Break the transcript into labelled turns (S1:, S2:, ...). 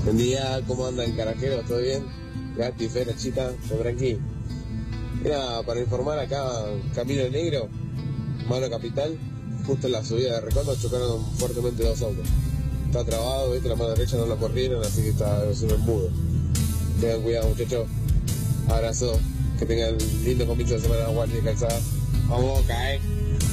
S1: Buen día, ¿cómo andan carajeros? ¿Todo bien? Gati, Fera, Chita, tranqui. Era para informar acá, Camino Negro, Mano Capital, justo en la subida de Recondo chocaron fuertemente dos autos. Está trabado, ¿viste? La mano derecha no la corrieron, así que está es un embudo. Tengan cuidado, muchachos. Abrazo, que tengan lindo comienzo de semana, guardia y calzada. Vamos, Boca,